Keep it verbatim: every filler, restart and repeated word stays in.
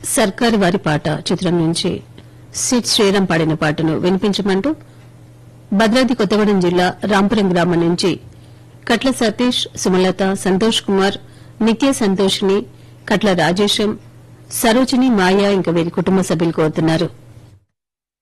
సర్కారు వారి పాట చిత్రం నుంచి సిట్ శ్రీరామ్ పాడిన పాటను వినిపించమంటూ భద్రాద్రి కొత్తగూడెం జిల్లా రాంపురం గ్రామం నుంచి కట్ల సతీష్, సుమలత, సంతోష్ కుమార్, నిత్య సంతోషిని, కట్ల రాజేశం, సరోజిని, మాయ ఇంకా వీరి కుటుంబ సభ్యులు కోరుతున్నారు.